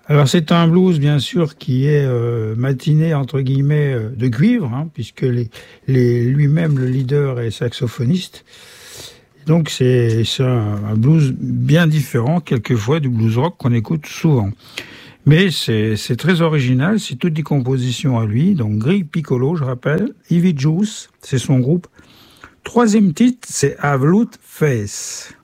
Alors c'est un blues bien sûr qui est matiné entre guillemets de cuivre, hein, puisque lui-même le leader est saxophoniste. Donc c'est un blues bien différent quelquefois du blues rock qu'on écoute souvent. Mais c'est très original, c'est toutes des compositions à lui. Donc Greg Piccolo, je rappelle, Ivy Juice, c'est son groupe. Troisième titre, c'est Have Loot Face.